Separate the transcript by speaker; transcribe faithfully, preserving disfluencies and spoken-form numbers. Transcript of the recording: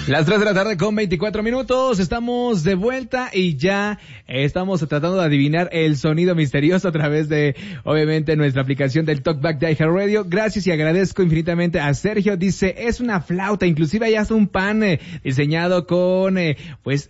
Speaker 1: Las tres de la tarde con veinticuatro minutos, estamos de vuelta y ya estamos tratando de adivinar el sonido misterioso a través de, obviamente, nuestra aplicación del Talkback de iHeartRadio. Gracias y agradezco infinitamente a Sergio. Dice, es una flauta, inclusive hay hasta un pan eh, diseñado con, eh, pues,